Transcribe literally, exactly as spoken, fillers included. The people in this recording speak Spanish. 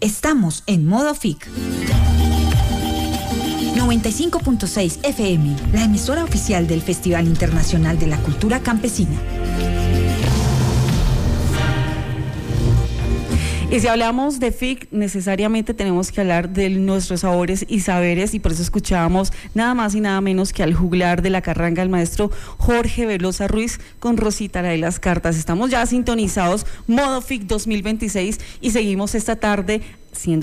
Estamos en modo F I C. noventa y cinco punto seis F M, la emisora oficial del Festival Internacional de la Cultura Campesina. Y si hablamos de F I C, necesariamente tenemos que hablar de nuestros sabores y saberes, y por eso escuchábamos nada más y nada menos que al juglar de la carranga, el maestro Jorge Velosa Ruiz, con Rosita la de las cartas. Estamos ya sintonizados, modo F I C dos mil veintiséis, y seguimos esta tarde siendo